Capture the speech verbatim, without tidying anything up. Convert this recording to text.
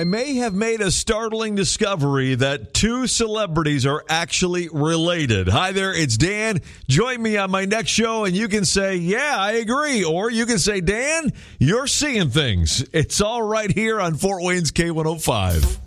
I may have made a startling discovery that two celebrities are actually related. Hi there, it's Dan. Join me on my next show, and you can say, yeah, I agree. Or you can say, Dan, you're seeing things. It's all right here on Fort Wayne's K one oh five.